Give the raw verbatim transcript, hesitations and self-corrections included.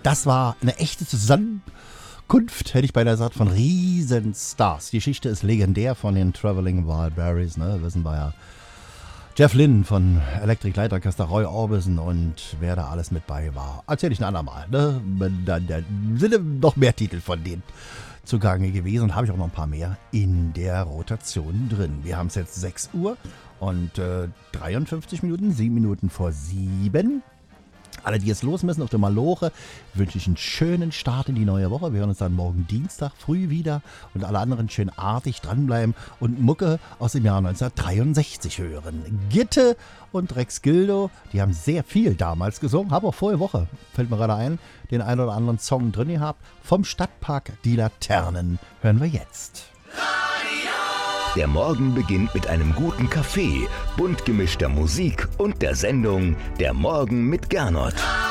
Das war eine echte Zusammenkunft, hätte ich beinahe gesagt, von Riesenstars. Die Geschichte ist legendär von den Traveling Wildberries, ne, wissen wir ja. Jeff Lynne von Electric Light Orchestra, Roy Orbison und wer da alles mit bei war. Erzähle ich ein andermal. Ne? Da, da sind noch mehr Titel von denen zugange gewesen und habe ich auch noch ein paar mehr in der Rotation drin. Wir haben es jetzt sechs Uhr und äh, dreiundfünfzig Minuten, sieben Minuten vor sieben. Alle, die jetzt los müssen auf der Maloche, wünsche ich einen schönen Start in die neue Woche. Wir hören uns dann morgen Dienstag früh wieder und alle anderen schön artig dranbleiben und Mucke aus dem Jahr neunzehnhundertdreiundsechzig hören. Gitte und Rex Gildo, die haben sehr viel damals gesungen, habe auch vorige Woche, fällt mir gerade ein, den einen oder anderen Song drin gehabt. Vom Stadtpark Die Laternen hören wir jetzt. Der Morgen beginnt mit einem guten Kaffee, bunt gemischter Musik und der Sendung Der Morgen mit Gernot.